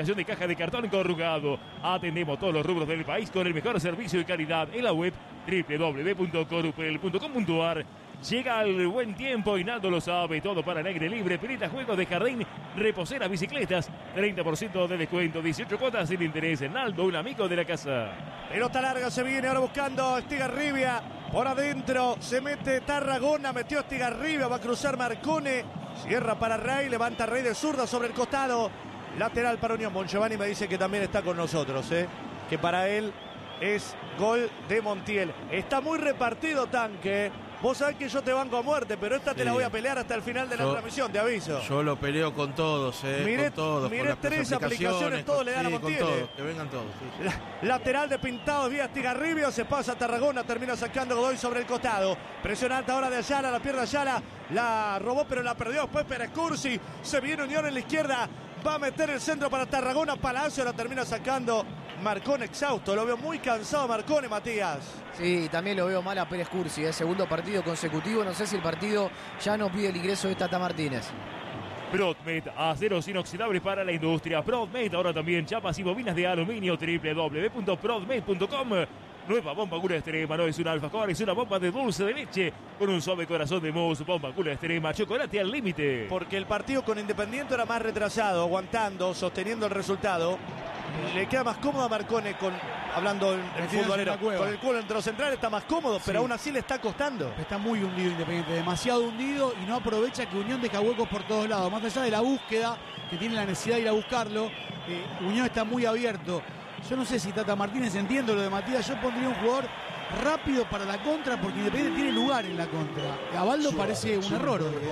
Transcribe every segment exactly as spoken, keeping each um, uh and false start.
de caja de cartón corrugado. Atendemos todos los rubros del país con el mejor servicio y calidad en la web doble u doble u doble u punto corupel punto com punto ar. Llega el buen tiempo y Naldo lo sabe, todo para el aire libre, pileta, juegos de jardín, reposera, bicicletas, treinta por ciento de descuento, dieciocho cuotas sin interés. Naldo, un amigo de la casa. Pelota larga se viene ahora buscando Estigarribia, por adentro se mete Tarragona, metió Estigarribia, va a cruzar Marcone, cierra para Rey, levanta Rey de zurda sobre el costado, lateral para Unión. Monchevani me dice que también está con nosotros, ¿eh? que para él es gol de Montiel. Está muy repartido Tanque. Vos sabés que yo te banco a muerte, pero esta te sí. la voy a pelear hasta el final de la yo, transmisión, te aviso. Yo lo peleo con todos, eh, miré, con todos. Miré tres aplicaciones, todos le dan sí, a Montiel. Con todos, que vengan todos. Sí, sí. La, lateral de Pintado, vía Estigarribia, se pasa a Tarragona, termina sacando Godoy sobre el costado. Presión alta ahora de Ayala, la pierde Ayala, la robó pero la perdió después Pérez Cursi. Se viene Unión en la izquierda, va a meter el centro para Tarragona, Palacio la termina sacando. Marcone exhausto, lo veo muy cansado Marcone, Matías. Sí, también lo veo mal a Pérez Cursi, ¿eh? Segundo partido consecutivo, no sé si el partido ya no pide el ingreso de Tata Martínez. Prodmed, aceros inoxidables para la industria. Prodmed, ahora también chapas y bobinas de aluminio. doble u doble u doble u punto prodmed punto com. Nueva bomba Gula Extrema, no es un alfajor, es una bomba de dulce de leche con un suave corazón de mousse. Bomba Gula Extrema, chocolate al límite. Porque el partido con Independiente era más retrasado, aguantando, sosteniendo el resultado. Le queda más cómodo a Marcone con, hablando en, en futbolero, con el culo entre los centrales está más cómodo, sí. pero aún así le está costando. Está muy hundido Independiente, demasiado hundido y no aprovecha que Unión deja huecos por todos lados. Más allá de la búsqueda, que tiene la necesidad de ir a buscarlo, eh, Unión está muy abierto. Yo no sé si Tata Martínez entiende lo de Matías, yo pondría un jugador rápido para la contra porque Independiente tiene lugar en la contra. Abaldo parece un error hoy,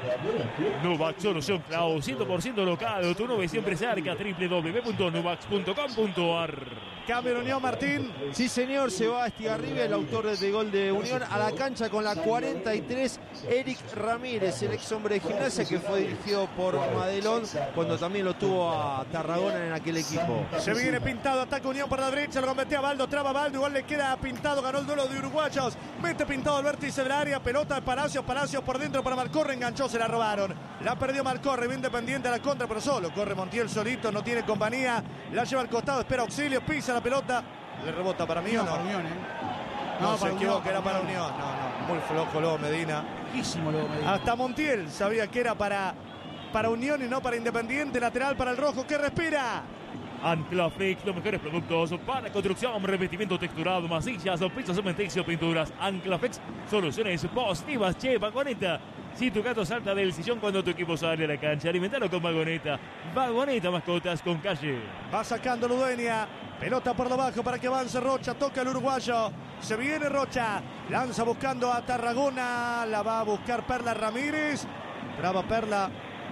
¿eh? Nuvax Solución Cloud, cien por ciento local, tu nube siempre cerca. doble u doble u doble u punto nuvax punto com punto ar. Cambio en Unión, Martín. Sí, señor, se va a Estigarribia, el autor de gol de Unión, a la cancha con la cuarenta y tres, Eric Ramírez, el ex hombre de Gimnasia que fue dirigido por Madelón cuando también lo tuvo a Tarragona en aquel equipo. Se viene Pintado, ataca Unión por la derecha, lo convierte a Baldo, traba a Baldo, igual le queda a Pintado, ganó el duelo de uruguayos, mete Pintado al vértice del área, pelota de Palacios, Palacios por dentro para Malcorre, enganchó, se la robaron, la perdió Malcorre, bien dependiente a la contra, pero solo, corre Montiel solito, no tiene compañía, la lleva al costado, espera auxilio, pisa la pelota, le rebota para mí no, o no. Para Unión, ¿eh? No, no se equivoca, era para Unión. No, no, muy flojo Lobo Medina. Flojísimo Lobo Medina. Hasta Montiel sabía que era para, para Unión y no para Independiente, lateral para el rojo, que respira. Anclaflex, los mejores productos para construcción, revestimiento texturado, masillas, pisos cementicios, pinturas. Anclaflex, soluciones positivas. Che, Vagoneta, si tu gato salta del sillón cuando tu equipo sale a la cancha, alimentalo con Vagoneta. Vagoneta, mascotas con calle. Va sacando Ludueña, pelota por debajo para que avance Rocha, toca el uruguayo. Se viene Rocha, lanza buscando a Tarragona, la va a buscar Perla Ramírez. Traba Perla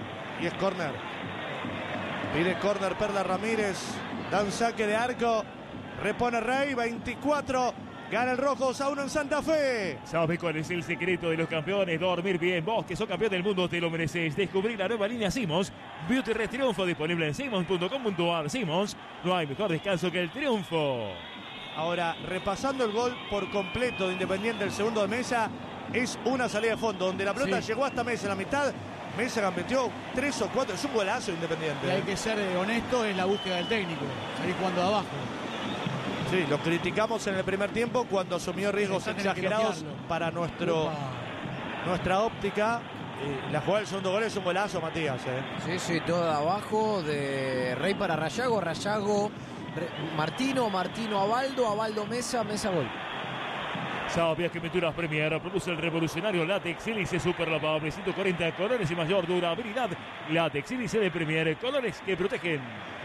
y es córner. Pide córner Perla Ramírez, dan saque de arco, repone Rey, veinticuatro, gana el rojo dos a uno en Santa Fe. ¿Sabes cuál es el secreto de los campeones? Dormir bien. Vos que sos campeón del mundo te lo mereces. Descubrir la nueva línea Simmons, Beauty Red Triunfo, disponible en simmons punto com punto ar. Simmons, no hay mejor descanso que el triunfo. Ahora, repasando el gol por completo de Independiente, el segundo de Mesa, es una salida de fondo, donde la pelota sí. llegó hasta Mesa en la mitad. Mesa metió tres o cuatro, es un golazo Independiente. Y hay que ser honesto, es la búsqueda del técnico, salir jugando de abajo. Sí, lo criticamos en el primer tiempo cuando asumió riesgos exagerados para nuestro nuestra óptica. Y la jugada del segundo gol es un golazo, Matías. ¿eh? Sí, sí, todo abajo de Rey para Rayago, Rayago, Martino, Martino, Abaldo, Abaldo, Mesa, Mesa, gol. ¿Sabías que Pinturas Premier produce el revolucionario látex hélice super lavable, ciento cuarenta colores y mayor durabilidad? Látex hélice de Premier, colores que protegen.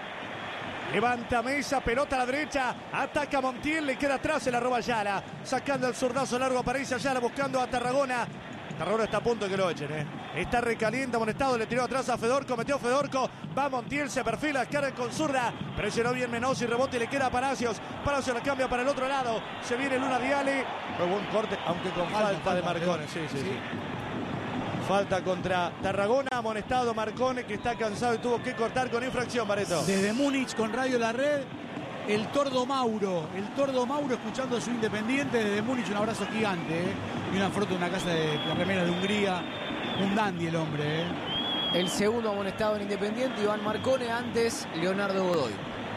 Levanta Mesa, pelota a la derecha, ataca Montiel, le queda atrás, se la roba Ayala, sacando el zurdazo largo para irse Ayala, buscando a Tarragona. Tarragona está a punto de que lo echen, ¿eh? Está recaliente, amonestado, le tiró atrás a Fedorco, metió Fedorco, va Montiel, se perfila, carga con zurda, presionó bien Menos y rebote y le queda a Palacios. Palacios la cambia para el otro lado, se viene Luna Viale, fue buen corte, aunque con falta, falta de Marcone, sí, sí, sí. sí. Falta contra Tarragona, amonestado Marcone, que está cansado y tuvo que cortar con infracción, Bareto. Desde Múnich con Radio La Red, el Tordo Mauro, el Tordo Mauro escuchando a su Independiente desde Múnich, un abrazo gigante, ¿eh? Y una foto de una casa de la remera de Hungría, un dandy el hombre, ¿eh? El segundo amonestado en Independiente, Iván Marcone, antes Leonardo Godoy.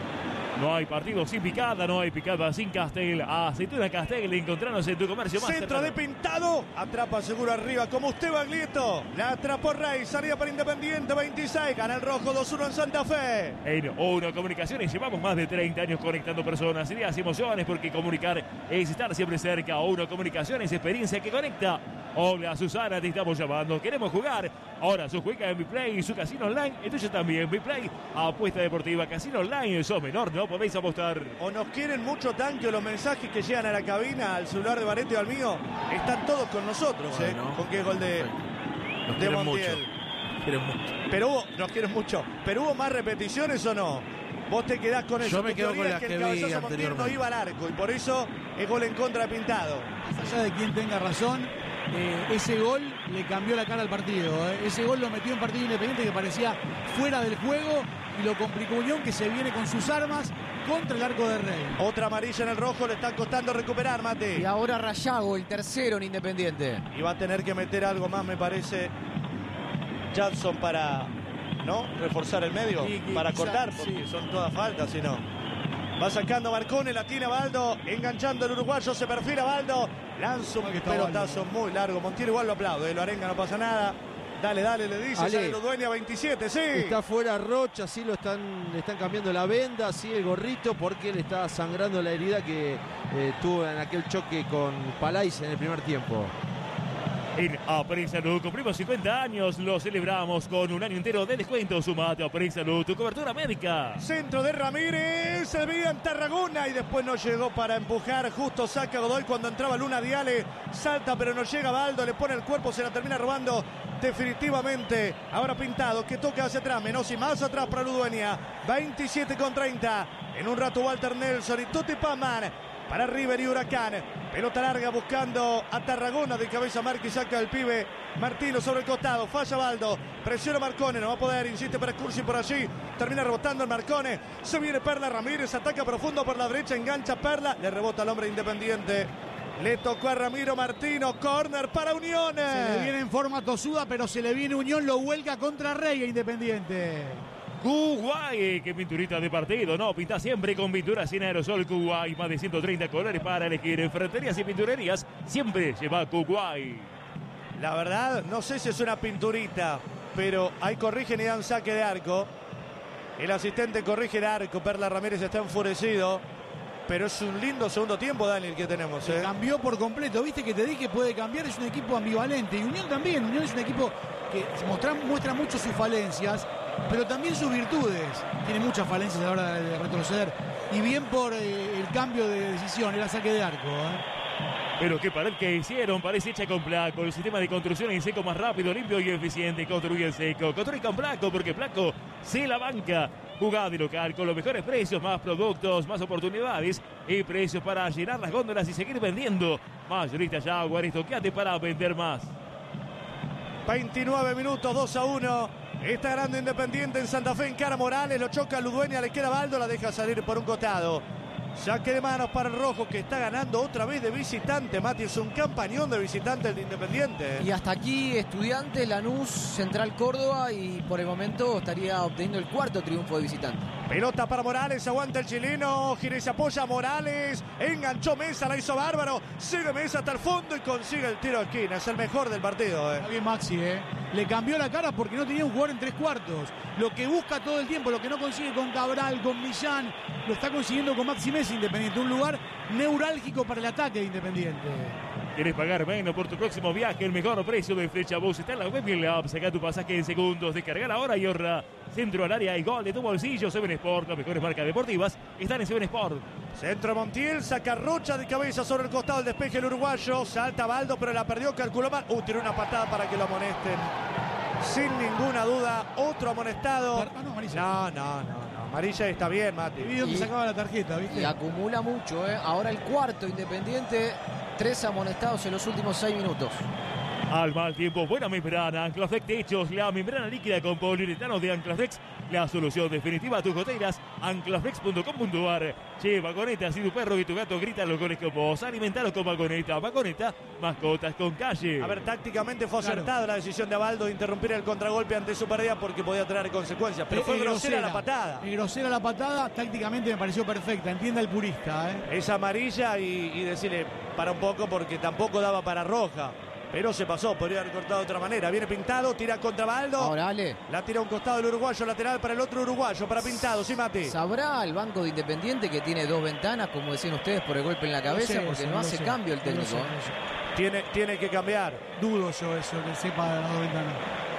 No hay partido sin picada, no hay picada sin Castel. Aceituna Castel, encontrarnos en tu comercio más Centro cercano. de Pintado, atrapa seguro arriba como usted, Baglietto. La atrapó Rey, salida para Independiente, veintiséis, gana el rojo, dos uno en Santa Fe. En Uno Comunicaciones llevamos más de treinta años conectando personas, ideas y emociones, porque comunicar es estar siempre cerca. Uno Comunicaciones, experiencia que conecta. Hola Susana, te estamos llamando, queremos jugar. Ahora su juega en BePlay y su casino online, entonces también BePlay, apuesta deportiva, casino online, sos menor, no podéis apostar. O nos quieren mucho tanque o los mensajes que llegan a la cabina, al celular de Barreto y al mío, están todos con nosotros, Bueno. ¿eh? Con qué gol de, Nos de quieren Montiel. mucho. Quieren mucho. Pero hubo, nos quieren mucho, pero hubo más repeticiones o no. Vos te quedás con eso. Yo me Tu quedo teoría con es las que que el vi cabezazo Montiel no anteriormente. iba al arco y por eso es gol en contra de Pintado. Más allá de quien tenga razón, eh, ese gol le cambió la cara al partido. eh. Ese gol lo metió en partido Independiente que parecía fuera del juego y lo complicó Unión, que se viene con sus armas contra el arco de Rey. Otra amarilla en el rojo, le está costando recuperar, Mate. Y ahora Rayago, el tercero en Independiente. Y va a tener que meter algo más, me parece, Jackson para, ¿no? Reforzar el medio, Sí, que para quizá, cortar, porque sí. son todas faltas, si no. Va sacando Marcone, la tiene Baldo, enganchando el uruguayo, se perfila Baldo, lanza un Aquí está pelotazo Baldo. muy largo. Montiel igual lo aplaude, lo arenga, no pasa nada. Dale, dale, le dice, Ale. sale Ludueña, veintisiete, sí. Está fuera Rocha, sí lo están, le están cambiando la venda, sí el gorrito, porque le está sangrando la herida que eh, tuvo en aquel choque con Palais en el primer tiempo. En Apariencia Salud cumplimos cincuenta años, lo celebramos con un año entero de descuento. Sumate a Apariencia Salud, tu cobertura médica. Centro de Ramírez, se veía en Tarragona y después no llegó para empujar. Justo saca Godoy cuando entraba Luna Diale. Salta pero no llega Baldo, le pone el cuerpo, se la termina robando definitivamente. Ahora Pintado que toca hacia atrás, menos y más atrás para Ludueña. veintisiete con treinta. En un rato Walter Nelson y Tuti Paman para River y Huracán. Pelota larga buscando a Tarragona, de cabeza marca y saca el pibe Martino sobre el costado. Falla Baldo, presiona Marcone, no va a poder, insiste para Cursi por allí. Termina rebotando el Marcone. Se viene Perla Ramírez, ataca profundo por la derecha, engancha Perla, le rebota al hombre Independiente. Le tocó a Ramiro Martino, córner para Unión. Se le viene en forma tosuda, pero se le viene Unión, lo vuelca contra Rey e Independiente. Kuwait, qué pinturita de partido, ¿no? Pinta siempre con pintura sin aerosol Kuwait. Más de ciento treinta colores para elegir. En ferreterías y pinturerías siempre lleva Kuwait. La verdad, no sé si es una pinturita, pero ahí corrigen y dan saque de arco. El asistente corrige el arco, Perla Ramírez está enfurecido. Pero es un lindo segundo tiempo, Daniel, que tenemos. ¿eh? Cambió por completo, viste que te dije puede cambiar, es un equipo ambivalente. Y Unión también, Unión es un equipo que muestra, muestra mucho sus falencias, pero también sus virtudes. Tiene muchas falencias a la hora de retroceder. Y bien por eh, el cambio de decisión, era saque de arco. ¿eh? Pero qué pared que hicieron, parece hecha con Placo. El sistema de construcción en seco más rápido, limpio y eficiente. Construye en seco. Construye con Placo porque Placo se la banca. Jugada de local con los mejores precios, más productos, más oportunidades y precios para llenar las góndolas y seguir vendiendo. Mayorista Jaguar, estoqueate para vender más. veintinueve minutos, dos a uno. Está ganando Independiente en Santa Fe, en cara Morales, lo choca Ludueña, le queda Baldo, la deja salir por un costado. Saque de manos para el rojo que está ganando otra vez de visitante. Mati, es un campañón de visitante el de Independiente. Y hasta aquí Estudiantes, Lanús, Central Córdoba y por el momento estaría obteniendo el cuarto triunfo de visitante. Pelota para Morales, aguanta el chileno, gira y se apoya Morales, enganchó Mesa, la hizo bárbaro, sigue Mesa hasta el fondo y consigue el tiro de esquina, es el mejor del partido. Eh. Está bien Maxi, ¿eh? Le cambió la cara porque no tenía un jugador en tres cuartos. Lo que busca todo el tiempo, lo que no consigue con Cabral, con Millán, lo está consiguiendo con Maxi Mesa Independiente. Un lugar neurálgico para el ataque de Independiente. ¿Quieres pagar menos por tu próximo viaje? El mejor precio de Flecha Bus está en la web y en la app. Saca tu pasaje en segundos. Descarga ahora y ahorra. Centro al área y gol de tu bolsillo. Seven Sport, las mejores marcas deportivas están en Seven Sport. Centro Montiel, saca Rocha de cabeza sobre el costado del despeje el uruguayo. Salta Baldo, pero la perdió, calculó mal. Uh, tiró una patada para que lo amonesten. Sin ninguna duda, otro amonestado. Ah, no, amarilla. No, no, no, no. Amarilla está bien, Mati. Vi dónde Y- sacaba la tarjeta, ¿viste? Y acumula mucho, ¿eh? Ahora el cuarto Independiente, tres amonestados en los últimos seis minutos. Al mal tiempo, buena membrana, Anclaflex Techos, la membrana líquida con poliuretano de Anclaflex, la solución definitiva a tus goteras, anclaflex punto com punto ar. Che, Vagoneta, si tu perro y tu gato gritan los goles con vos, alimentalos con Vagoneta. Vagoneta, mascotas con calle. A ver, tácticamente fue Claro. acertada la decisión de Abaldo de interrumpir el contragolpe ante su pérdida porque podía traer consecuencias, pero Es- fue es grosera la patada. Es grosera la patada, tácticamente me pareció perfecta, entienda el purista, ¿eh? Es amarilla y, y decirle para un poco porque tampoco daba para roja. Pero se pasó, podría haber cortado de otra manera. Viene Pintado, tira contra Baldo. Ahora, Ale, La tira a un costado del uruguayo, lateral para el otro uruguayo, para Pintado, sí, Mati. ¿sabrá el Banco de Independiente que tiene dos ventanas, como decían ustedes, por el golpe en la cabeza? sé Porque eso, no lo hace sé, cambio el no técnico. sé, ¿eh? no sé. Tiene, tiene que cambiar. Dudo yo eso, que sepa de las dos ventanas.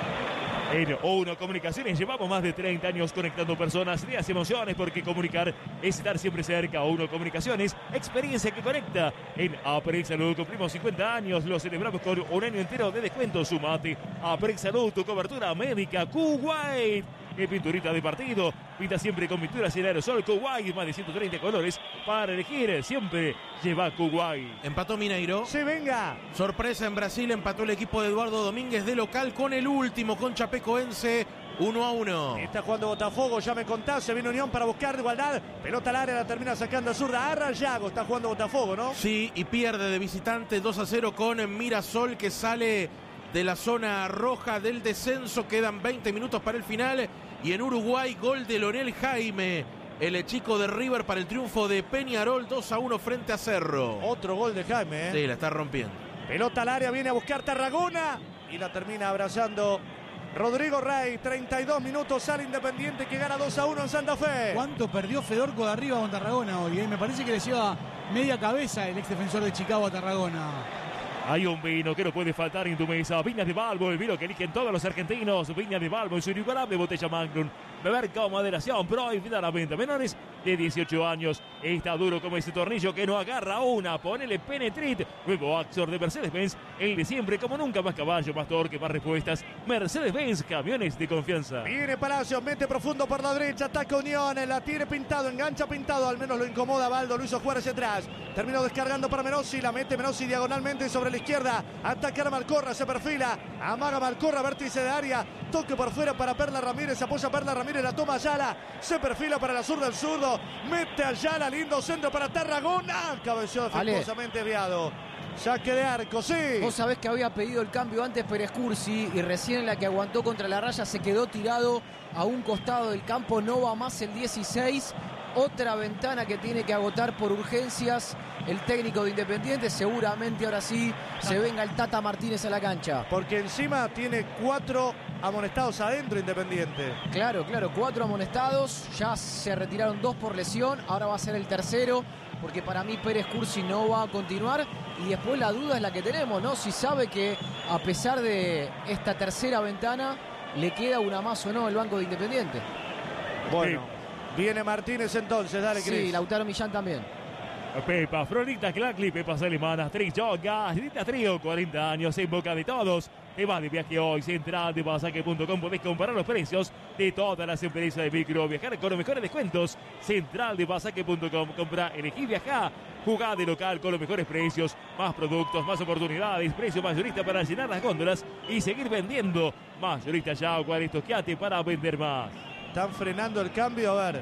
En Uno Comunicaciones llevamos más de treinta años conectando personas, ideas y emociones, porque comunicar es estar siempre cerca. Uno Comunicaciones, experiencia que conecta. En Aperex Salud cumplimos cincuenta años, lo celebramos con un año entero de descuento. Sumate. Aperex Salud, tu cobertura médica. Kuwait, en pinturita de partido. Pinta siempre con pinturas en aerosol. Kuwait, más de ciento treinta colores para elegir. Siempre lleva Kuwait. Empató Mineiro. Sí, venga. Sorpresa en Brasil, empató el equipo de Eduardo Domínguez de local con el último, con Chapecoense, uno a uno. Está jugando Botafogo, ya me contás, se viene Unión para buscar igualdad. Pelota al área, la termina sacando a zurda. A Rayago, está jugando Botafogo, ¿no? Sí, y pierde de visitante dos a cero con Mirasol, que sale de la zona roja del descenso. Quedan veinte minutos para el final. Y en Uruguay, gol de Leonel Jaime, el chico de River, para el triunfo de Peñarol, dos a uno frente a Cerro. Otro gol de Jaime, ¿eh? Sí, la está rompiendo. Pelota al área, viene a buscar Tarragona y la termina abrazando Rodrigo Rey. treinta y dos minutos al Independiente que gana dos a uno en Santa Fe. ¿Cuánto perdió Fedorco de arriba con Tarragona hoy? eh? Me parece que le lleva media cabeza el ex defensor de Chicago a Tarragona. Hay un vino que no puede faltar en tu mesa. Viña de Balbo, el vino que eligen todos los argentinos. Viña de Balbo en su inigualable botella Magnum. Beber con moderación, prohibida la venta. Menores de dieciocho años. Está duro como ese tornillo que no agarra una. Ponele Penetrit. Nuevo Axor de Mercedes-Benz. El de siempre, como nunca, más caballo, más torque, más respuestas. Mercedes-Benz, camiones de confianza. Viene Palacios, mete profundo por la derecha, ataca Unión, la tiene Pintado, engancha Pintado, al menos lo incomoda Baldo, lo hizo jugar hacia atrás. Terminó descargando para Menossi, la mete Menossi diagonalmente sobre la izquierda. Ataca a Malcorra, se perfila, amaga Malcorra, vértice de área, toque por fuera para Perla Ramírez, apoya Perla Ramírez, la toma Ayala, se perfila para la zurda del zurdo, mete Ayala, lindo centro para Tarragona, cabeció defectuosamente desviado. Saque de arco, sí. Vos sabés que había pedido el cambio antes Pérez Cursi y recién en la que aguantó contra la raya se quedó tirado a un costado del campo. No va más el dieciséis. Otra ventana que tiene que agotar por urgencias el técnico de Independiente. Seguramente ahora sí se venga el Tata Martínez a la cancha. Porque encima tiene cuatro amonestados adentro Independiente. Claro, claro, cuatro amonestados. Ya se retiraron dos por lesión. Ahora va a ser el tercero. Porque para mí Pérez Cursi no va a continuar. Y después la duda es la que tenemos, ¿no? Si sabe que a pesar de esta tercera ventana le queda una más o no el banco de Independiente. Bueno, viene Martínez entonces, dale, Cris. Sí, Lautaro Millán también. Pepa, Florita Clacli, Pepas Alemanas, Trichoga, Rita Trío, cuarenta años en boca de todos. Te vas de viaje hoy, central de pasaje punto com. Podés comparar los precios de todas las empresas de micro. Viajar con los mejores descuentos. central de pasaje punto com. Compra, elegí, viajá. Jugá de local con los mejores precios. Más productos, más oportunidades. Precio mayorista para llenar las góndolas y seguir vendiendo. Mayorista Yagua, estoqueate para vender más. Están frenando el cambio, a ver.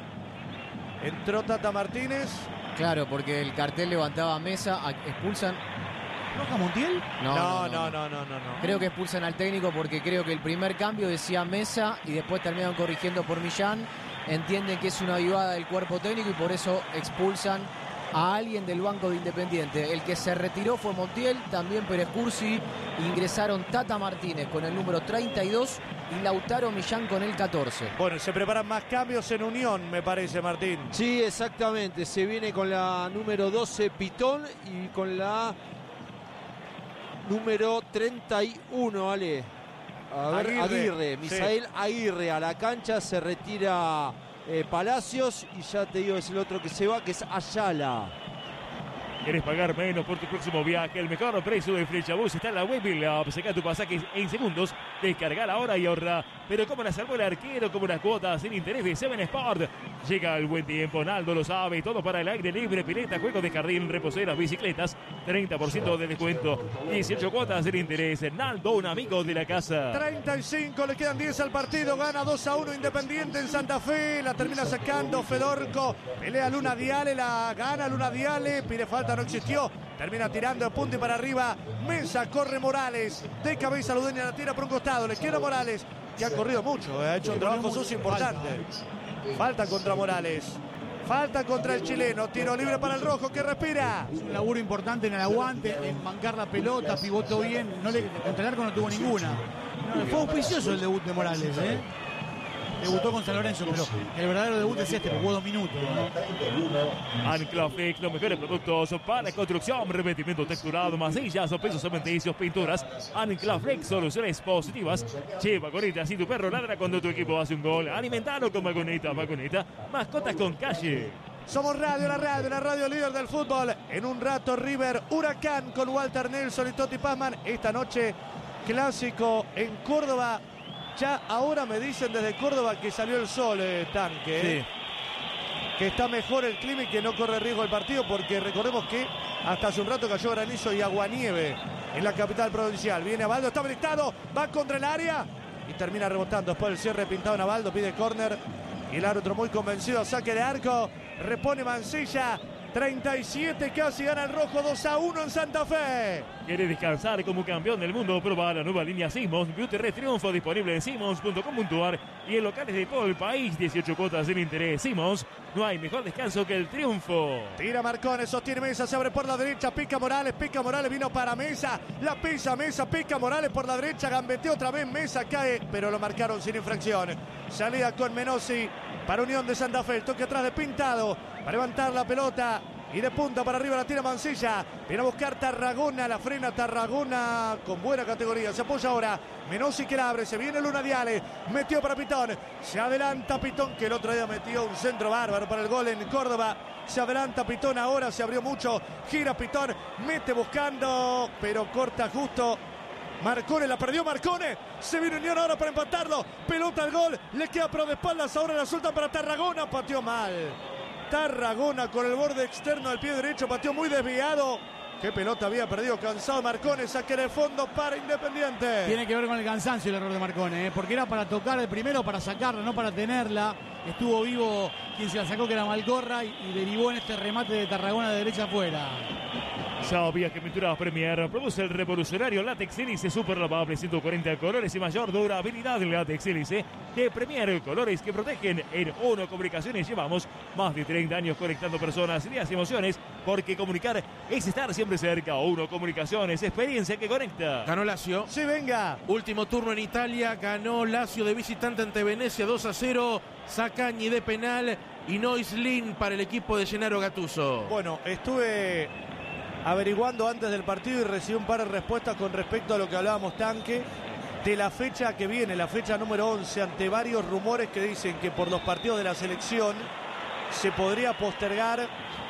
Entró Tata Martínez. Claro, porque el cartel levantaba mesa, a- expulsan. ¿Roja Montiel? No, no, no, no, no, no. Creo que expulsan al técnico porque creo que el primer cambio decía mesa y después terminaron corrigiendo por Millán. Entienden que es una avivada del cuerpo técnico y por eso expulsan a alguien del banco de Independiente. El que se retiró fue Montiel, también Pérez Cursi. Ingresaron Tata Martínez con el número treinta y dos y Lautaro Millán con el catorce. Bueno, se preparan más cambios en Unión, me parece, Martín. Sí, exactamente. Se viene con la número doce Pitón y con la número treinta y uno, Ale. A ver, Aguirre, Aguirre, sí. Misael Aguirre a la cancha, se retira eh, Palacios y ya te digo, es el otro que se va, que es Ayala. ¿Quieres pagar menos por tu próximo viaje? El mejor precio de Flechabús está en la web y la app. Saca tu pasaje en segundos, descarga ahora y ahorra. Pero como la salvó el arquero, como las cuotas sin interés de Seven Sport. Llega el buen tiempo, Naldo lo sabe, todo para el aire libre, pileta, juego de jardín, reposeras, bicicletas, treinta por ciento de descuento, dieciocho cuotas del interés. Naldo, un amigo de la casa. treinta y cinco, le quedan diez al partido, gana dos a uno Independiente en Santa Fe, la termina sacando Fedorco, pelea Luna Diale, la gana Luna Diale, pide falta, no existió, termina tirando de punta y para arriba, Mesa, corre Morales, de cabeza Ludeña la tira por un costado, le queda Morales, que ha corrido mucho, ha hecho un trabajo sucio importante. Falta contra Morales. Falta contra el chileno. Tiro libre para el rojo que respira. Un laburo importante en el aguante, en bancar la pelota, pivotó bien. No le, contra el arco no tuvo ninguna. No, fue auspicioso el debut de Morales, ¿eh? Debutó con San Lorenzo, pero el verdadero debut es este, jugó dos minutos, ¿no? Anclaflex, los mejores productos para construcción, revestimiento texturado, masillas, pesos cementicios, pinturas. Anclaflex, soluciones positivas. Che, vagoneta, si tu perro ladra cuando tu equipo hace un gol, alimentalo con vagoneta, vagoneta, mascotas con calle. Somos Radio, la radio, la radio líder del fútbol. En un rato River Huracán con Walter Nelson y Totti Pazman. Esta noche clásico en Córdoba. Ya ahora me dicen desde Córdoba que salió el sol, eh, Tanque. Eh. Sí. Que está mejor el clima y que no corre riesgo el partido, porque recordemos que hasta hace un rato cayó granizo y aguanieve en la capital provincial. Viene Abaldo, está habilitado, va contra el área y termina rebotando. Después del cierre pintado en Abaldo, pide córner y el árbitro muy convencido, saque de arco, repone Mancilla. treinta y siete, casi gana el rojo, dos a uno en Santa Fe. ¿Quiere descansar como campeón del mundo? Prueba la nueva línea Simmons Beauty Red Triunfo, disponible en simmons punto com punto a r y en locales de todo el país. dieciocho cuotas sin interés. Simmons, no hay mejor descanso que el triunfo. Tira Marcone, sostiene Mesa, se abre por la derecha, pica Morales, pica Morales, vino para Mesa, la pisa Mesa, pica Morales por la derecha, gambeteó otra vez Mesa, cae, pero lo marcaron sin infracción. Salida con Menossi para Unión de Santa Fe, el toque atrás de Pintado, para levantar la pelota y de punta para arriba la tira Mancilla, viene a buscar Tarragona, la frena Tarragona con buena categoría, se apoya ahora Menossi que la abre, se viene Luna Diale, metió para Pitón, se adelanta Pitón que el otro día metió un centro bárbaro para el gol en Córdoba, se adelanta Pitón ahora, se abrió mucho, gira Pitón, mete buscando, pero corta justo. Marcone, la perdió Marcone, se viene Unión ahora para empatarlo, pelota al gol, le queda pero de espaldas, ahora la suelta para Tarragona, pateó mal. Tarragona con el borde externo del pie derecho, pateó muy desviado. Qué pelota había perdido, cansado Marcone, saque de fondo para Independiente. Tiene que ver con el cansancio el error de Marcone, ¿eh? Porque era para tocar el primero, para sacarla, no para tenerla. Estuvo vivo quien se la sacó, que era Malcorra, y, y derivó en este remate de Tarragona de derecha afuera. Sabías que Pinturas Premier produce el revolucionario látex hélice super lavable, ciento cuarenta colores y mayor durabilidad del látex hélice de Premier, colores que protegen. En ONO Comunicaciones llevamos más de treinta años conectando personas, ideas y emociones, porque comunicar es estar siempre cerca. ONO Comunicaciones, experiencia que conecta. Ganó Lazio. Sí, venga. Último turno en Italia, ganó Lazio de visitante ante Venecia dos a cero. Sacagni de penal y Noislin para el equipo de Gennaro Gattuso. Bueno, estuve averiguando antes del partido y recibí un par de respuestas con respecto a lo que hablábamos, Tanque, de la fecha que viene, la fecha número once, ante varios rumores que dicen que por los partidos de la selección se podría postergar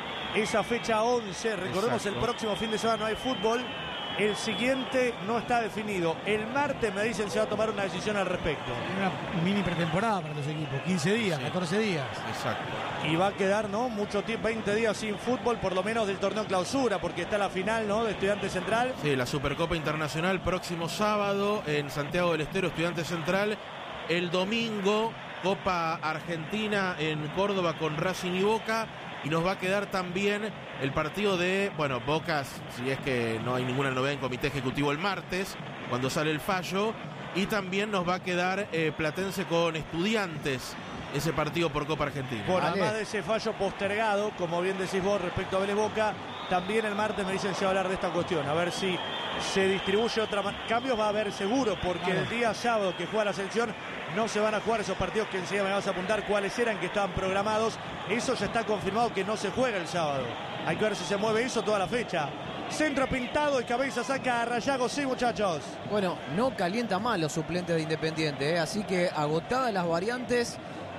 esa fecha once. Recordemos, exacto, el próximo fin de semana no hay fútbol, el siguiente no está definido. El martes me dicen se va a tomar una decisión al respecto. Una mini pretemporada para los equipos, quince días, sí, catorce días. Exacto. Y va a quedar, ¿no?, mucho tiempo, veinte días sin fútbol, por lo menos del torneo clausura, porque está la final, ¿no?, de Estudiantes Central. Sí, la Supercopa Internacional próximo sábado en Santiago del Estero, Estudiantes Central. El domingo, Copa Argentina en Córdoba con Racing y Boca. Y nos va a quedar también el partido de, bueno, Boca, si es que no hay ninguna novedad en comité ejecutivo el martes, cuando sale el fallo. Y también nos va a quedar eh, Platense con Estudiantes, ese partido por Copa Argentina. Bueno, vale. Además de ese fallo postergado, como bien decís vos, respecto a Vélez Boca, también el martes me dicen se va a hablar de esta cuestión, a ver si se distribuye otra manera. Cambios va a haber seguro, porque vale, el día sábado que juega la selección no se van a jugar esos partidos que enseguida me vas a apuntar cuáles eran que estaban programados. Eso ya está confirmado que no se juega el sábado. Hay que ver si se mueve eso toda la fecha. Centro pintado y cabeza saca a Rayago, sí, muchachos. Bueno, no calienta mal los suplentes de Independiente, ¿eh? Así que agotadas las variantes,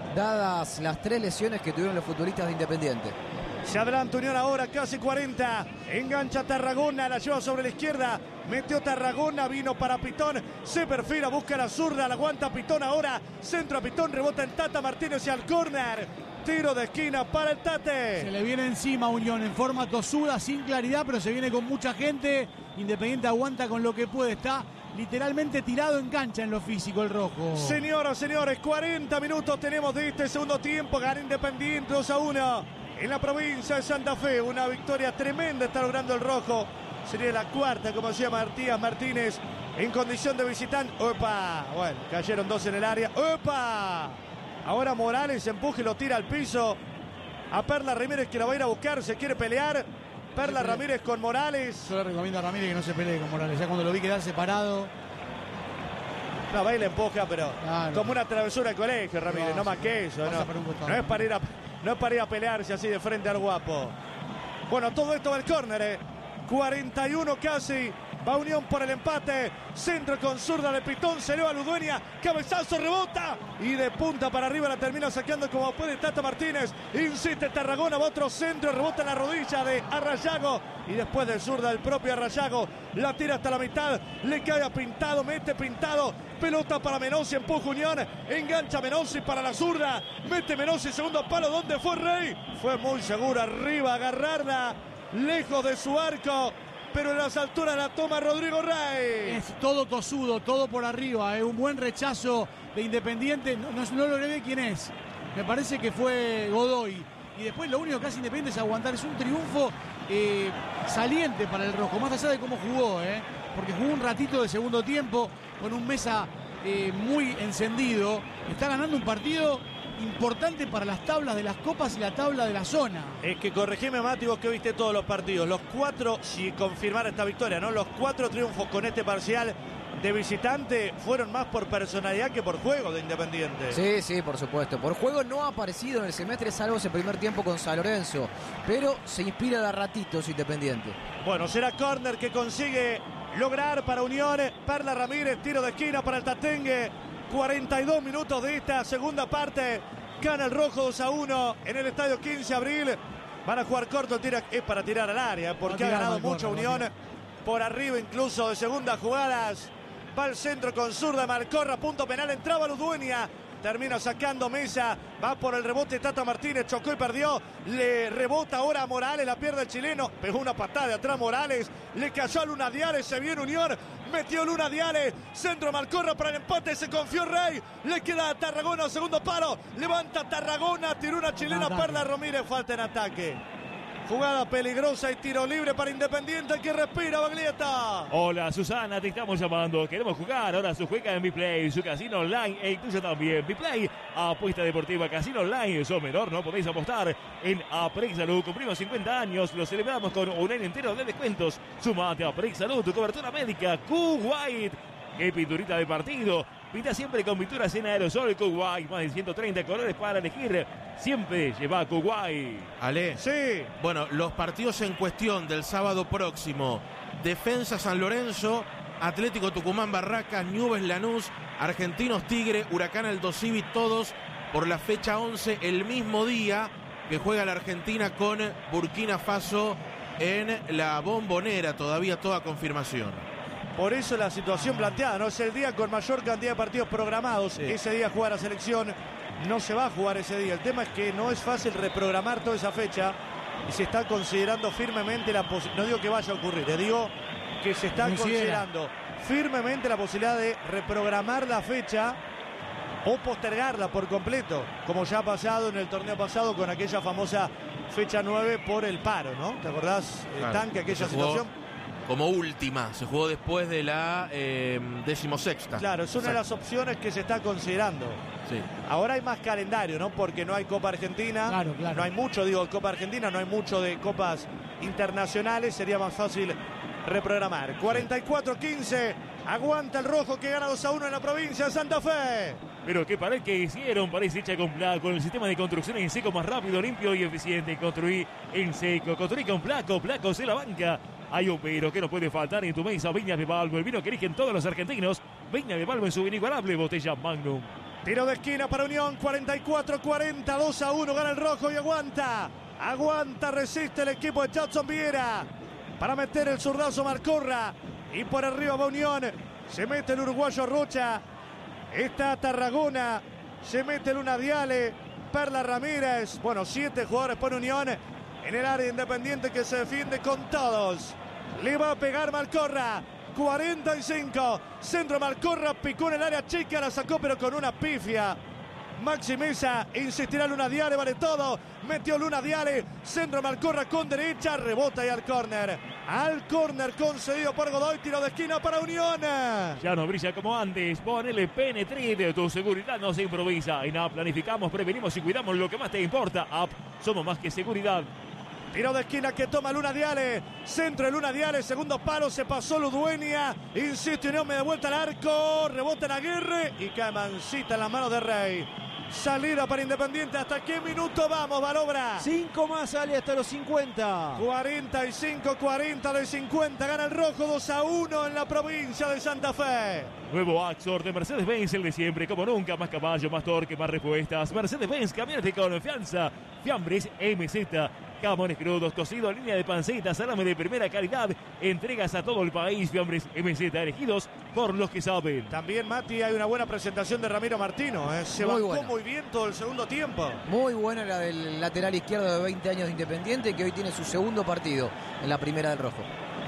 dadas las tres lesiones que tuvieron los futbolistas de Independiente. Se adelanta Unión ahora, casi cuarenta. Engancha Tarragona, la lleva sobre la izquierda. Metió Tarragona, vino para Pitón. Se perfila, busca la zurda, la aguanta Pitón ahora. Centro a Pitón, rebota en Tata Martínez y al córner. Tiro de esquina para el Tate. Se le viene encima Unión en forma tosuda, sin claridad, pero se viene con mucha gente. Independiente aguanta con lo que puede. Está literalmente tirado en cancha en lo físico el rojo. Señoras, señores, cuarenta minutos tenemos de este segundo tiempo. Gana Independiente dos a uno en la provincia de Santa Fe. Una victoria tremenda está logrando el rojo. Sería la cuarta, como decía Matías Martínez, en condición de visitante. ¡Opa! Bueno, cayeron dos en el área. ¡Opa! Ahora Morales empuja y lo tira al piso. A Perla Ramírez, que la va a ir a buscar, se quiere pelear. Perla Ramírez con Morales. Yo le recomiendo a Ramírez que no se pelee con Morales. Ya cuando lo vi quedar separado. No, va y le empuja, pero claro, como una travesura de colegio, Ramírez, no, no más que eso. No, un no, es para ir a, no es para ir a pelearse así de frente al guapo. Bueno, todo esto va al córner, eh. cuarenta y uno casi. Va Unión por el empate. Centro con zurda de Pitón. Se eleva Ludueña. Cabezazo, rebota. Y de punta para arriba la termina sacando como puede Tata Martínez. Insiste Tarragona. Va otro centro. Rebota en la rodilla de Arrayago. Y después del zurda del propio Arrayago. La tira hasta la mitad. Le cae a Pintado. Mete Pintado. Pelota para Menossi. Empuja Unión. Engancha Menossi para la zurda. Mete Menossi. Segundo palo. ¿Dónde fue Rey? Fue muy seguro. Arriba. Agarrarla. Lejos de su arco. Pero en las alturas la toma Rodrigo Rey. Es todo tosudo, todo por arriba. Es un buen rechazo de Independiente. No, no, no logré ver quién es. Me parece que fue Godoy. Y después lo único que hace Independiente es aguantar. Es un triunfo eh, saliente para el rojo. Más allá de cómo jugó. Eh, porque jugó un ratito de segundo tiempo con un Mesa eh, muy encendido. Está ganando un partido importante para las tablas de las copas y la tabla de la zona. Es que corregime, Mati, vos que viste todos los partidos. Los cuatro, si confirmar esta victoria, ¿no? Los cuatro triunfos con este parcial de visitante fueron más por personalidad que por juego de Independiente. Sí, sí, por supuesto. Por juego no ha aparecido en el semestre, salvo ese primer tiempo con San Lorenzo. Pero se inspira de a ratitos Independiente. Bueno, será córner que consigue lograr para Unión. Perla Ramírez, tiro de esquina para el Tatengue. cuarenta y dos minutos de esta segunda parte. Gana el rojo dos a uno en el estadio quince de abril. Van a jugar corto, tira, es para tirar al área, porque ha ganado mucho Unión. Por arriba incluso de segundas jugadas. Va al centro con zurda, Malcorra, punto penal, entraba Ludueña. Termina sacando Mesa, va por el rebote Tata Martínez, chocó y perdió. Le rebota ahora a Morales, la pierde el chileno. Pegó una patada de atrás Morales, le cayó a Luna Diales, se viene Unión. Metió Luna Diales, centro Malcorra para el empate, se confió Rey. Le queda a Tarragona, segundo palo. Levanta Tarragona, tiró una chilena, Perla Ramírez, falta en ataque. Jugada peligrosa y tiro libre para Independiente que respira Baglietta. Hola Susana, te estamos llamando. Queremos jugar. Ahora su juega en Biplay, su casino online e incluso también Biplay. Apuesta deportiva, casino online. Sos menor, no podéis apostar en Aprex Salud. Cumplimos cincuenta años, lo celebramos con un año entero de descuentos. Sumate a Aprex Salud, tu cobertura médica. Q-White. Qué pinturita de partido. Pinta siempre con pinturas en aerosol Q-White. Más de ciento treinta colores para elegir. Siempre lleva Q-White. Ale. Sí. Bueno, los partidos en cuestión del sábado próximo. Defensa San Lorenzo, Atlético Tucumán Barracas, Newell's Lanús, Argentinos Tigre, Huracán Aldo Civi, todos por la fecha once, el mismo día que juega la Argentina con Burkina Faso en la Bombonera. Todavía toda confirmación. Por eso la situación planteada, ¿no? Es el día con mayor cantidad de partidos programados. Sí. Ese día juega la selección, no se va a jugar ese día. El tema es que no es fácil reprogramar toda esa fecha y se está considerando firmemente la posibilidad, no digo que vaya a ocurrir, te digo que se está considerando firmemente la posibilidad de reprogramar la fecha o postergarla por completo, como ya ha pasado en el torneo pasado con aquella famosa fecha nueve por el paro, ¿no? ¿Te acordás, claro, Tanque, aquella situación? Como última, se jugó después de la eh, decimosexta. Claro, es una Exacto. de las opciones que se está considerando. Sí. Ahora hay más calendario, ¿no? Porque no hay Copa Argentina. Claro, claro. No hay mucho, digo, de Copa Argentina, no hay mucho de copas internacionales. Sería más fácil reprogramar. cuarenta y cuatro quince. Aguanta el rojo que gana dos a uno en la provincia de Santa Fe. Pero qué pared que hicieron, parece hecha con Placo, con el sistema de construcción en seco más rápido, limpio y eficiente. Construí en seco, construí con Placo, Placo se la banca. Hay un vino que no puede faltar en tu mesa, Viña de Balbo, el vino que eligen todos los argentinos. Viña de Balbo en su inigualable botella Magnum. Tiro de esquina para Unión, cuarenta y cuatro cuarenta, dos a uno, gana el rojo y aguanta. Aguanta, resiste el equipo de Jackson Viera para meter el zurdazo Malcorra. Y por arriba va Unión, se mete el uruguayo Rocha. Está Tarragona, se mete Luna Diale. Perla Ramírez. Bueno, siete jugadores por Unión en el área Independiente que se defiende con todos. Le va a pegar Malcorra. cuarenta y cinco. Centro Malcorra, picó en el área chica, la sacó pero con una pifia. Maxi Mesa, insistirá Luna Diale, vale todo. Metió Luna Diale, centro Malcorra con derecha, rebota y al córner. Al córner concedido por Godoy, tiro de esquina para Unión. Ya no brilla como antes, ponele Penetrite, tu seguridad no se improvisa. En App planificamos, prevenimos y cuidamos lo que más te importa. App, somos más que seguridad. Tiro de esquina que toma Luna Diale. Centro de Luna Diale, segundo palo, se pasó Ludueña. Insiste Unión, me da vuelta al arco. Rebota en Aguirre y cae Mancita en las manos de Rey. Salida para Independiente. ¿Hasta qué minuto vamos, Balobra? Cinco más, sale hasta los cincuenta. cuarenta y cinco cuarenta de cincuenta. Gana el rojo dos a uno en la provincia de Santa Fe. Nuevo Axor de Mercedes-Benz, el de siempre, como nunca. Más caballo, más torque, más respuestas. Mercedes-Benz, camiones de confianza. Fiambres M Z. Jamones crudos, cocido, línea de panceta, salame de primera calidad. Entregas a todo el país. Fiambres M Z, elegidos por los que saben. También, Mati, hay una buena presentación de Ramiro Martino. ¿eh? Se Muy bancó buena. muy bien todo el segundo tiempo. Muy buena la del lateral izquierdo de veinte años de Independiente, que hoy tiene su segundo partido en la primera del rojo.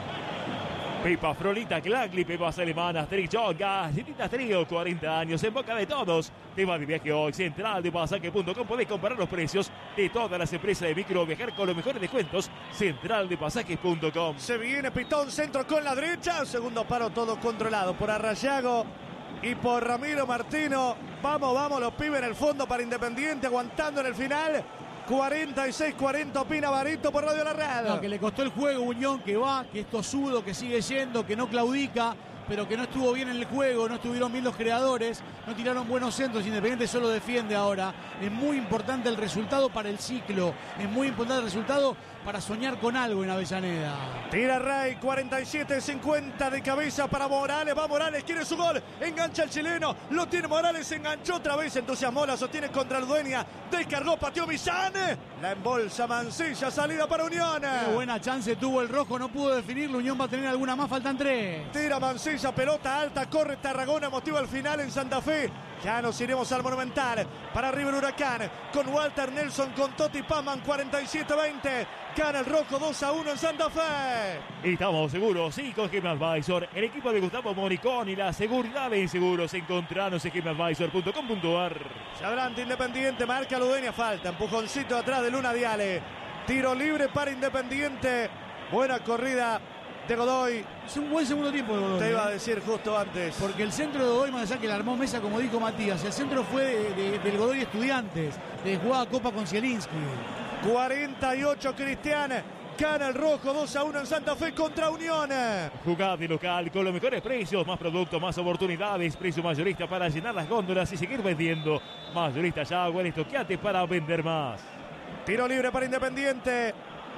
Pepa Frolita Clagli, pepas alemanas, Trichón, galletitas trío, cuarenta años en boca de todos. Te va de viaje hoy, central de pasaje punto com. Podés comparar los precios de todas las empresas de micro, viajar con los mejores descuentos. central de pasajes punto com. Se viene Pitón, centro con la derecha. Segundo paro, todo controlado por Arrayago y por Ramiro Martino. Vamos, vamos, los pibes en el fondo para Independiente, aguantando en el final. cuarenta y seis cuarenta opina Barito por Radio La Red. No, que le costó el juego, Unión, que va, que es tosudo, que sigue yendo, que no claudica, pero que no estuvo bien en el juego, no estuvieron bien los creadores, no tiraron buenos centros. Independiente solo defiende ahora. Es muy importante el resultado para el ciclo, es muy importante el resultado para soñar con algo en Avellaneda. Tira Rey, cuarenta y siete cincuenta de cabeza para Morales. Va Morales, quiere su gol. Engancha el chileno. Lo tiene Morales, enganchó otra vez. Entusiasmó, la sostiene contra el Dueña. Descargó, pateó Millán. La embolsa Mancilla, salida para Unión. Qué buena chance tuvo el rojo, no pudo definirlo. Unión va a tener alguna más, faltan tres. Tira Mancilla, pelota alta, corre Tarragona, motiva el final en Santa Fe. Ya nos iremos al Monumental. Para River Huracán, con Walter Nelson, con Totti Paman, cuarenta y siete veinte. Gana el rojo dos a uno en Santa Fe. Estamos seguros, sí, con Game Advisor, el equipo de Gustavo Moricón y la seguridad en seguros. Encontranos en game advisor punto com punto ar. Se adelanta Independiente, marca Ludueña, falta. Empujoncito atrás de Luna Diale. Tiro libre para Independiente. Buena corrida de Godoy. Es un buen segundo tiempo de Godoy. Te iba a ¿eh? decir justo antes. Porque el centro de Godoy, más allá que la armó Mesa, como dijo Matías, el centro fue de, de, del Godoy Estudiantes, de jugada Copa con Zielinski. cuarenta y ocho Cristian. Gana el rojo dos a uno en Santa Fe contra Unión. Jugad de local con los mejores precios, más productos, más oportunidades. Precio mayorista para llenar las góndolas y seguir vendiendo. Mayorista Jaguar, estoqueate para vender más. Tiro libre para Independiente.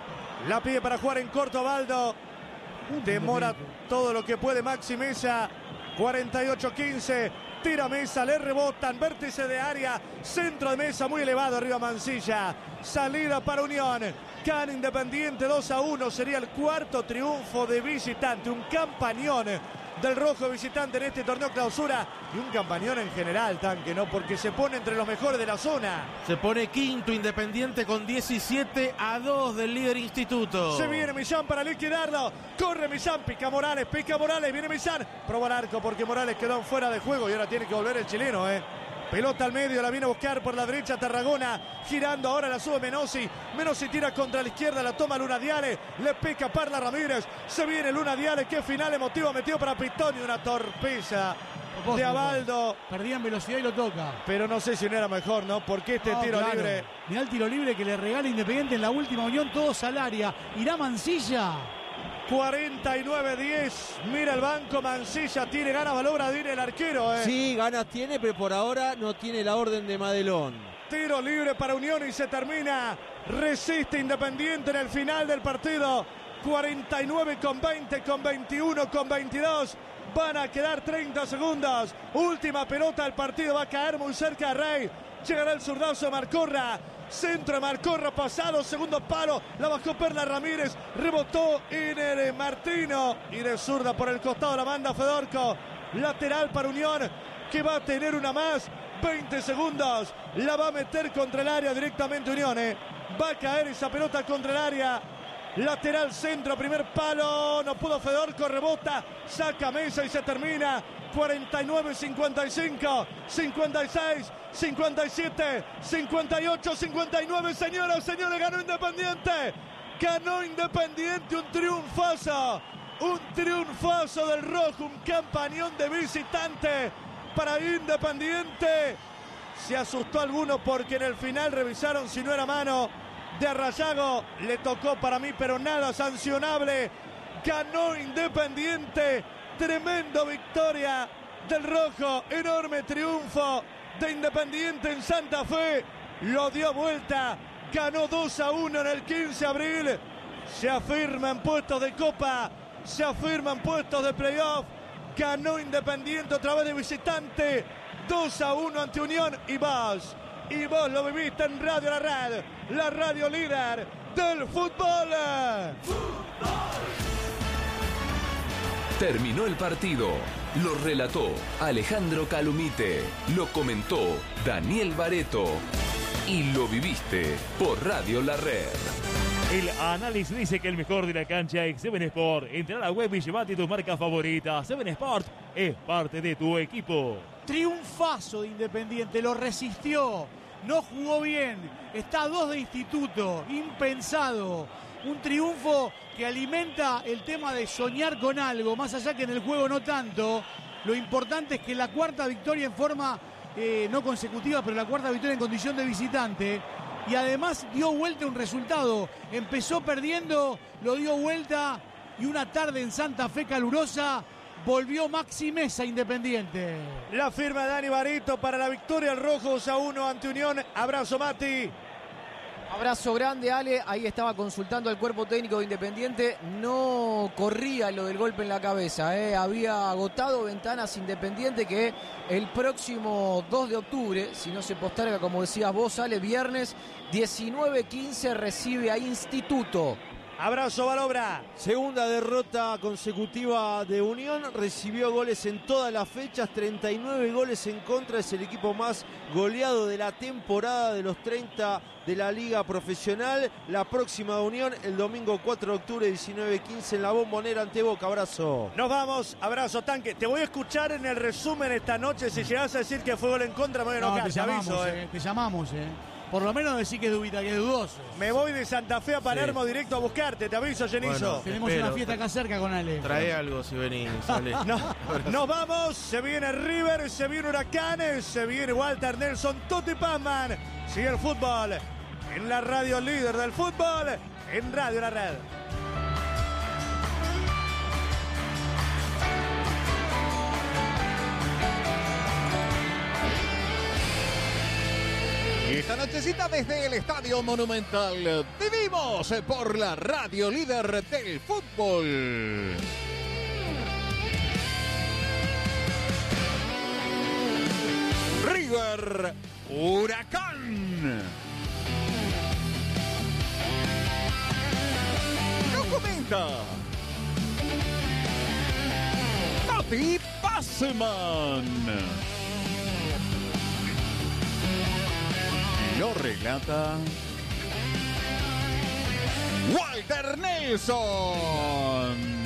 La pide para jugar en corto Baldo. Demora todo lo que puede Maxi Mesa. cuarenta y ocho quince. Tira Mesa, le rebotan. Vértice de área. Centro de Mesa muy elevado. Arriba Mancilla. Salida para Unión. Can Independiente dos a uno. Sería el cuarto triunfo de visitante. Un campañón del rojo visitante en este torneo clausura. Y un campañón en general, Tanque, ¿no? Porque se pone entre los mejores de la zona. Se pone quinto Independiente con diecisiete a dos del líder Instituto. Se viene Millán para liquidarlo. Corre Millán, pica Morales, pica Morales. Viene Millán. Proba el arco porque Morales quedó fuera de juego y ahora tiene que volver el chileno, ¿eh? Pelota al medio, la viene a buscar por la derecha Tarragona. Girando ahora la sube Menossi. Menossi tira contra la izquierda, la toma Luna Diale. Le pica Parla Ramírez. Se viene Luna Diale. Qué final emotivo metió para Pitón y una torpeza de Abaldo. Perdían velocidad y lo toca. Pero no sé si no era mejor, ¿no? Porque este No, tiro claro. libre. Mirá el tiro libre que le regala Independiente en la última Unión, todos al área. Irá Mancilla. cuarenta y nueve diez. Mira el banco, Mancilla tiene ganas, Balobra, viene el arquero, ¿eh? Sí, ganas tiene, pero por ahora no tiene la orden de Madelón. Tiro libre para Unión y se termina. Resiste Independiente en el final del partido. cuarenta y nueve con veinte, con veintiuno, con veintidós. Van a quedar treinta segundos. Última pelota del partido. Va a caer muy cerca de Rey. Llegará el zurdazo de Malcorra. Centro de Malcorra pasado. Segundo palo. La bajó Perla Ramírez. Rebotó en el Martino. Y de zurda por el costado la manda Fedorco. Lateral para Unión, que va a tener una más. veinte segundos. La va a meter contra el área directamente Unión. ¿eh? Va a caer esa pelota contra el área. Lateral centro, primer palo. No pudo Fedorco, rebota. Saca Mesa y se termina. cuarenta y nueve cincuenta y cinco, cincuenta y seis, cincuenta y siete, cincuenta y ocho, cincuenta y nueve. Señoras, señores, ganó Independiente. Ganó Independiente, un triunfazo. Un triunfazo del rojo, un campañón de visitante para Independiente. Se asustó alguno porque en el final revisaron si no era mano de Rayago. Le tocó para mí, pero nada sancionable. Ganó Independiente. Tremendo victoria del rojo. Enorme triunfo de Independiente en Santa Fe. Lo dio vuelta. Ganó dos a uno en el quince de abril. Se afirma en puestos de Copa. Se afirma en puestos de playoff. Ganó Independiente otra vez de visitante. dos a uno ante Unión. Y vos, y vos lo viviste en Radio La Red, la radio líder del fútbol. Terminó el partido. Lo relató Alejandro Calumite. Lo comentó Daniel Bareto. Y lo viviste por Radio La Red. El análisis dice que el mejor de la cancha es Seven Sport. Entra a la web y llevate tu marca favorita. Seven Sport es parte de tu equipo. Triunfazo de Independiente, lo resistió, no jugó bien, está a dos de instituto, impensado. Un triunfo que alimenta el tema de soñar con algo, más allá que en el juego no tanto. Lo importante es que la cuarta victoria en forma eh, no consecutiva, pero la cuarta victoria en condición de visitante. Y además dio vuelta un resultado. Empezó perdiendo, lo dio vuelta y una tarde en Santa Fe calurosa volvió Maxi Mesa Independiente. La firma de Dani Barito para la victoria al rojo dos a uno ante Unión. Abrazo, Mati. Abrazo grande, Ale. Ahí estaba consultando al cuerpo técnico de Independiente. No corría lo del golpe en la cabeza. ¿eh? Había agotado ventanas Independiente que el próximo dos de octubre, si no se posterga, como decías vos, Ale, viernes diecinueve quince recibe a Instituto. Abrazo, Balobra. Segunda derrota consecutiva de Unión, recibió goles en todas las fechas, treinta y nueve goles en contra, es el equipo más goleado de la temporada de los treinta de la Liga Profesional. La próxima Unión el domingo cuatro de octubre, diecinueve quince en la Bombonera ante Boca. Abrazo. Nos vamos, abrazo, Tanque. Te voy a escuchar en el resumen esta noche. Si llegas a decir que fue gol en contra, me voy a No, enojar, te te llamamos, aviso, eh, eh. te llamamos, eh. Por lo menos decir que es, dubita, que es dudoso. Me voy de Santa Fe a Palermo Sí. directo a buscarte, te aviso, Genizo. Bueno, Tenemos espero. una fiesta acá cerca con Ale. Trae algo si venís, Ale. No, nos vamos, se viene River, se viene Huracanes, se viene Walter Nelson, Tutti Pazman. Sigue el fútbol en la radio líder del fútbol, en Radio La Red. Esta nochecita desde el Estadio Monumental vivimos por la radio líder del fútbol. River Huracán. Lo comenta Tutti Pazman. Lo relata Walter Nelson.